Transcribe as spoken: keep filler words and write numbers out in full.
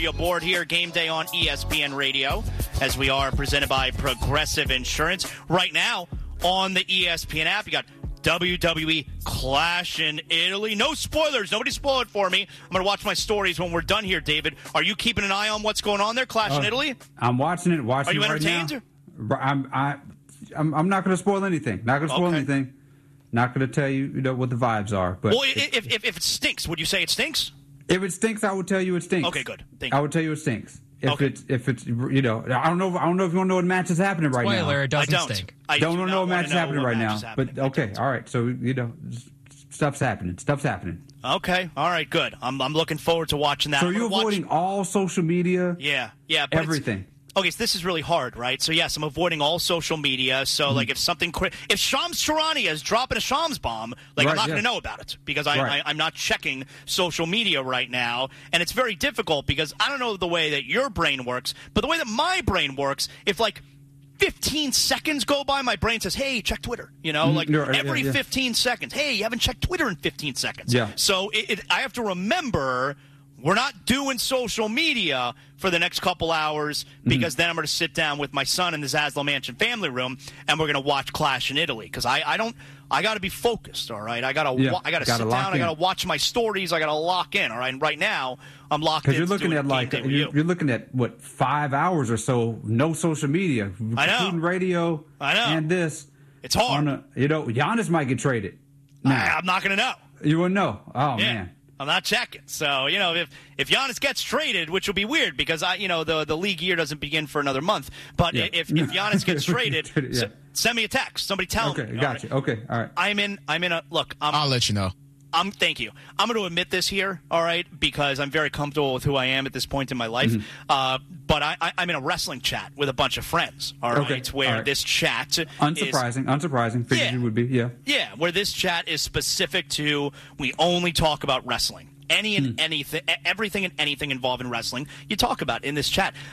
you aboard here. Game day on E S P N Radio, as we are presented by Progressive Insurance. Right now on the E S P N app, you got W W E Clash in Italy. No spoilers. Nobody spoil it for me. I'm going to watch my stories when we're done here, David. Are you keeping an eye on what's going on there, Clash uh, in Italy? I'm watching it. Watching Are you it right entertained? Now. I'm, I, I'm, I'm not going to spoil anything. Not going to spoil okay. anything. Not going to tell you, you know, what the vibes are. But well, if, if if it stinks, would you say it stinks? If it stinks, I would tell you it stinks. Okay, good. Thank I you. would tell you it stinks. If okay. it's if it's you know I don't know I don't know if you want to know what match is happening right Spoiler, now. Spoiler, it doesn't I don't. stink. I don't do know what match is happening right now. Happening. But okay, all right. So you know, stuff's happening. Stuff's happening. Okay, all right, good. I'm I'm looking forward to watching that. So you're avoiding watch... all social media? Yeah, yeah, but everything. Okay, so this is really hard, right? So, yes, I'm avoiding all social media. So, mm-hmm. like, if something – if Shams Charania is dropping a Shams bomb, like, right, I'm not yeah. going to know about it because I, right. I, I'm not checking social media right now. And it's very difficult because I don't know the way that your brain works, but the way that my brain works, if, like, fifteen seconds go by, my brain says, hey, check Twitter. You know, like, no, every yeah, yeah. fifteen seconds. Hey, you haven't checked Twitter in fifteen seconds. Yeah. So, it, it, I have to remember – we're not doing social media for the next couple hours because mm-hmm. then I'm going to sit down with my son in the Zaslow Mansion family room and we're going to watch Clash in Italy because I, I don't I got to be focused. All right, I got to yeah, I got to sit down. In. I got to watch my stories. I got to lock in. All right, and right now I'm locked in. Because you're looking at like you're, you. you're looking at what five hours or so, no social media, I know, including radio, I know, and this. It's hard. A, you know, Giannis might get traded. Nah. I, I'm not going to know. You wouldn't know. Oh yeah. man. I'm not checking. So, you know, if if Giannis gets traded, which will be weird because, I, you know, the, the league year doesn't begin for another month. But yeah. if, if Giannis gets traded, yeah. s- send me a text. Somebody tell okay, me. Okay, gotcha. Right? Okay, all right. I'm in, I'm in a – look. I'm, I'll let you know. I'm, thank you. I'm going to admit this here, all right, because I'm very comfortable with who I am at this point in my life. Mm-hmm. Uh, but I, I, I'm in a wrestling chat with a bunch of friends, all right, okay. where all right. this chat Unsurprising, is, unsurprising. Figured yeah, you would be, yeah. Yeah, where this chat is specific to we only talk about wrestling. Any and mm. anything, everything and anything involved in wrestling, you talk about in this chat.